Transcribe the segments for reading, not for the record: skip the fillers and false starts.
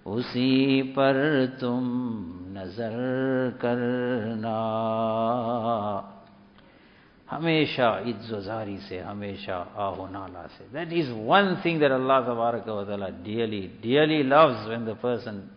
उसी पर तुम नजर करना। हमेशा इज्ज़ोज़ारी से, हमेशा आहो नाला से. That is one thing that Allah Tabaraka wa Ta'ala dearly loves, when the person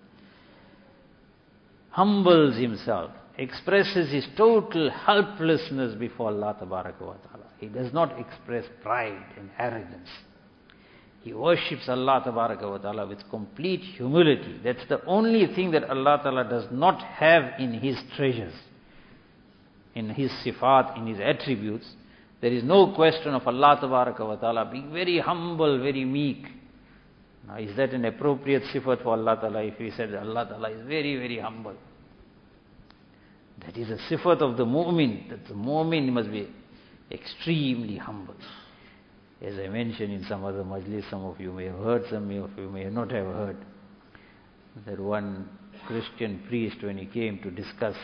humbles himself, expresses his total helplessness before Allah Tabaraka wa Ta'ala. He does not express pride and arrogance. He worships Allah Tabaraka wa Ta'ala with complete humility. That's the only thing that Allah Ta'ala does not have in His treasures, in His sifat, in His attributes. There is no question of Allah Tabaraka wa Ta'ala being very humble, very meek. Now, is that an appropriate sifat for Allah Ta'ala if we said Allah Ta'ala is very, very humble? That is a sifat of the mu'min, that the mu'min must be extremely humble. As I mentioned in some other majlis, some of you may have heard, some of you may not have heard, that one Christian priest, when he came to discuss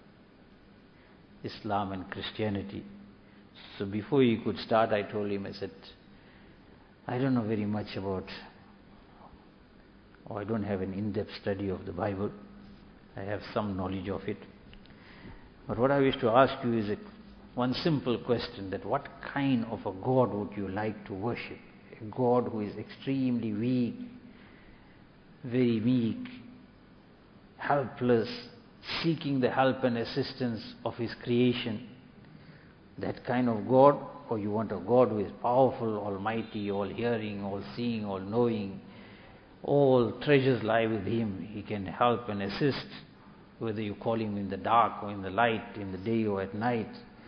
Islam and Christianity, so before he could start, I told him, I said, I don't know very much about, or I don't have an in-depth study of the Bible. I have some knowledge of it. But what I wish to ask you is one simple question, that what kind of a God would you like to worship? A God who is extremely weak, very meek, helpless, seeking the help and assistance of His creation. That kind of God? Or you want a God who is powerful, almighty, all hearing, all seeing, all knowing, all treasures lie with Him. He can help and assist, whether you call Him in the dark or in the light, in the day or at night.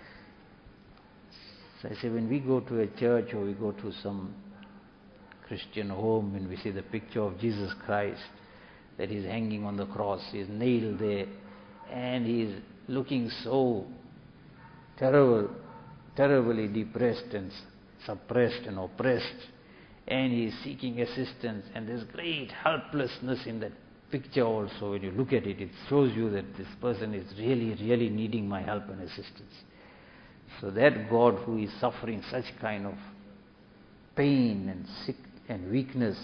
So I say, when we go to a church or we go to some Christian home and we see the picture of Jesus Christ that is hanging on the cross, He is nailed there, and He is looking so terribly depressed and suppressed and oppressed, and He is seeking assistance, and there's great helplessness in that picture also. When you look at it, it shows you that this person is really needing my help and assistance. So that God who is suffering such kind of pain and sick and weakness,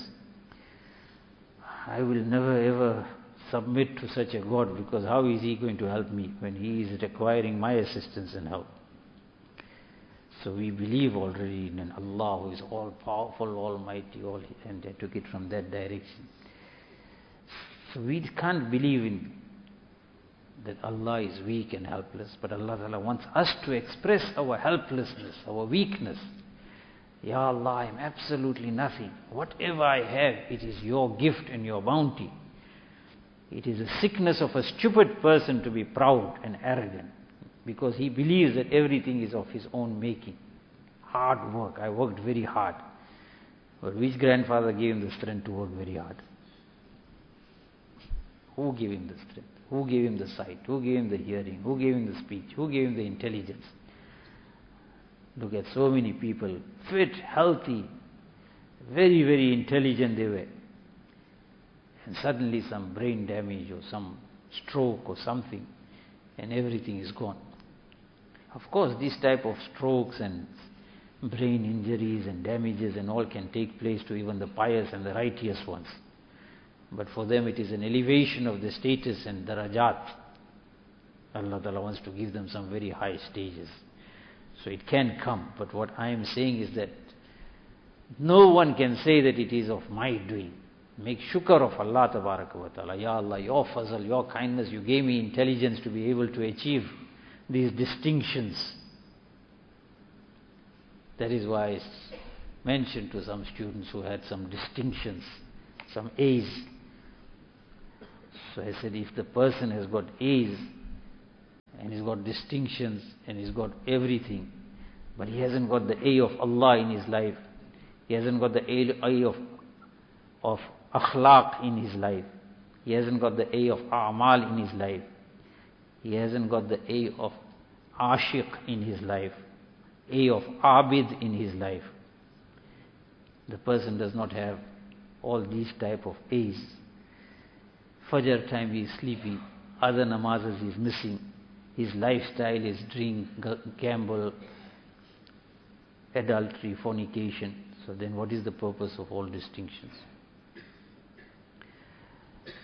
I will never ever submit to such a God, because how is He going to help me when He is requiring my assistance and help? So we believe already in an Allah who is all powerful, almighty, and I took it from that direction. So we can't believe in that Allah is weak and helpless, but Allah Ta'ala wants us to express our helplessness, our weakness. Ya Allah, I am absolutely nothing. Whatever I have, it is your gift and your bounty. It is a sickness of a stupid person to be proud and arrogant, because he believes that everything is of his own making. Hard work. I worked very hard. But which grandfather gave him the strength to work very hard? Who gave him the strength? Who gave him the sight? Who gave him the hearing? Who gave him the speech? Who gave him the intelligence? Look at so many people, fit, healthy, very intelligent they were. And suddenly some brain damage or some stroke or something, and everything is gone. Of course, these type of strokes and brain injuries and damages and all can take place to even the pious and the righteous ones. But for them it is an elevation of the status and darajat. Allah Ta'ala wants to give them some very high stages. So it can come. But what I am saying is that no one can say that it is of my doing. Make shukr of Allah Tabaraka wa Ta'ala. Ya Allah, your fazl, your kindness, you gave me intelligence to be able to achieve these distinctions. That is why I mentioned to some students who had some distinctions, some A's. So I said, if the person has got A's and he's got distinctions and he's got everything, but he hasn't got the A of Allah in his life, he hasn't got the A of akhlaq in his life, he hasn't got the A of a'mal in his life, he hasn't got the A of ashiq in his life, A of abid in his life. The person does not have all these type of A's. Fajr time he is sleepy, other namazes he is missing, his lifestyle is drink, gamble, adultery, fornication. So then what is the purpose of all distinctions?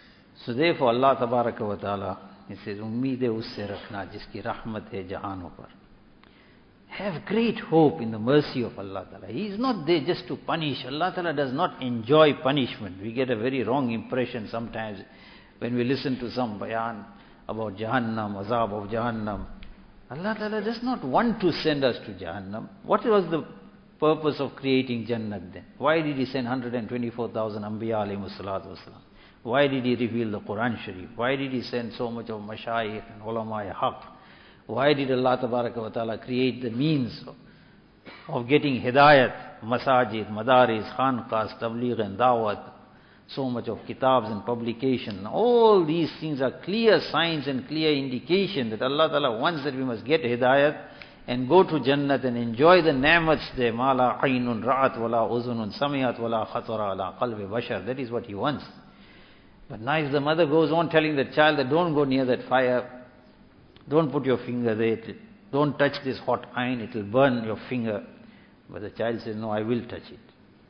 So therefore Allah Tabaraka wa Ta'ala, He says, Ummeed usse rakhna jiski rahmat hai jahanon par. Have great hope in the mercy of Allah Ta'ala. He is not there just to punish. Allah Ta'ala does not enjoy punishment. We get a very wrong impression sometimes when we listen to some bayan about Jahannam, azab of Jahannam. Allah Ta'ala does not want to send us to Jahannam. What was the purpose of creating Jannat then? Why did He send 124,000 Anbiya alayhimus salatu wasalam? Why did He reveal the Quran Sharif? Why did He send so much of mashayikh and ulama haq? Why did Allah Tabaraka wa Ta'ala create the means of getting hidayat, masajid, madaris, khanqas, tabligh and dawat, so much of kitabs and publication? All these things are clear signs and clear indication that Allah Ta'ala wants that we must get hidayat and go to Jannat and enjoy the ni'mats there. Ma la aynun ra'at wa la uzunun samiyat wa la khatara ala qalbi bashar. That is what He wants. But now if the mother goes on telling the child that don't go near that fire, don't put your finger there, don't touch this hot iron, it will burn your finger. But the child says, no, I will touch it.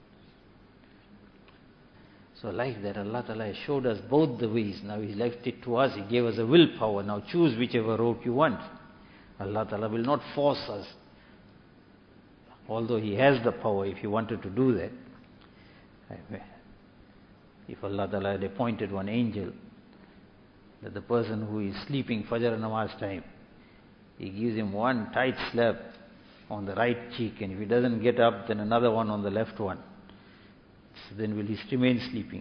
So like that, Allah Ta'ala has showed us both the ways. Now He left it to us, He gave us a willpower. Now choose whichever road you want. Allah Ta'ala will not force us. Although He has the power if He wanted to do that. If Allah Ta'ala had appointed one angel, that the person who is sleeping Fajr Namaz time, He gives him one tight slap on the right cheek, and if he doesn't get up, then another one on the left one. So then will he remain sleeping?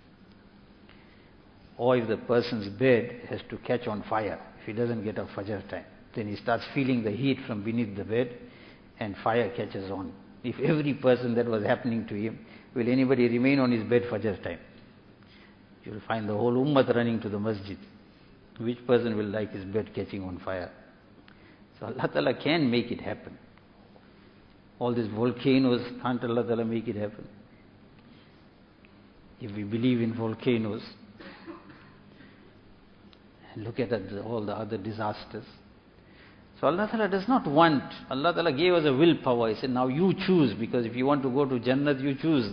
Or if the person's bed has to catch on fire, if he doesn't get up Fajr time, then he starts feeling the heat from beneath the bed and fire catches on. If every person that was happening to him, will anybody remain on his bed Fajr time? You will find the whole ummah running to the masjid. Which person will like his bed catching on fire? So Allah Ta'ala can make it happen. All these volcanoes, can't Allah Ta'ala make it happen? If we believe in volcanoes, look at all the other disasters. So Allah Ta'ala does not want, Allah Ta'ala gave us a willpower. He said, now you choose, because if you want to go to Jannat, you choose.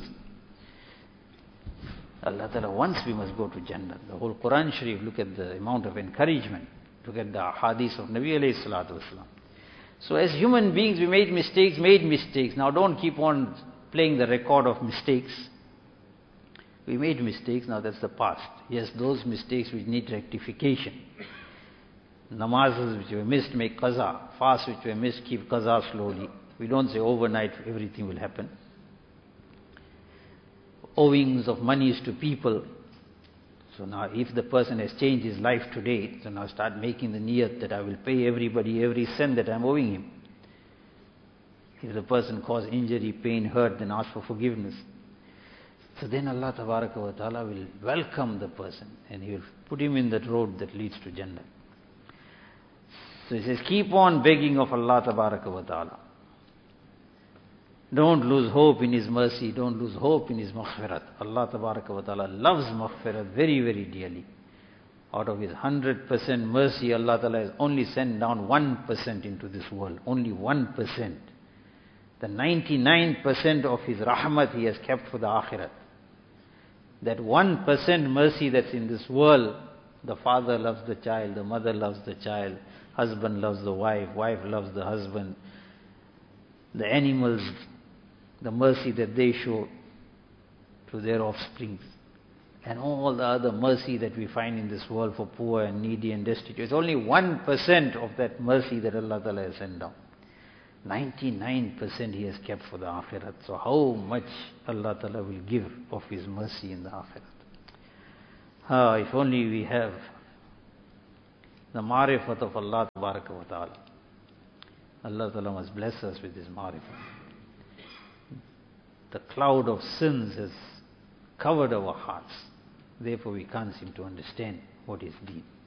Allah Ta'ala wants we must go to Jannah. The whole Quran Sharif, look at the amount of encouragement. Look at the hadith of Nabi alayhi salatu wasalam. So as human beings we made mistakes. Now don't keep on playing the record of mistakes. We made mistakes, now that's the past. Yes, those mistakes which need rectification. Namazes which were missed, make qaza. Fasts which were missed, keep qaza slowly. We don't say overnight everything will happen. Owings of monies to people. So now if the person has changed his life today, so now start making the niyat that I will pay everybody every cent that I am owing him. If the person caused injury, pain, hurt, then ask for forgiveness. So then Allah Tabaraka wa Ta'ala will welcome the person and He will put him in that road that leads to Jannah. So He says, keep on begging of Allah Tabaraka wa Ta'ala. Don't lose hope in His mercy. Don't lose hope in His maghfirat. Allah Tabaraka wa Ta'ala loves maghfirat very, very dearly. Out of His 100% mercy, Allah Ta'ala has only sent down 1% into this world. Only 1%. The 99% of His rahmat He has kept for the akhirat. That 1% mercy that's in this world, the father loves the child, the mother loves the child, husband loves the wife, wife loves the husband, the animals, the mercy that they show to their offspring, and all the other mercy that we find in this world for poor and needy and destitute. It's only 1% of that mercy that Allah Ta'ala has sent down. 99% He has kept for the akhirat. So how much Allah Ta'ala will give of His mercy in the akhirat? If only we have the marifat of Allah Tabaraka wa Ta'ala. Allah Ta'ala must bless us with His marifat. The cloud of sins has covered our hearts. Therefore we can't seem to understand what is deen.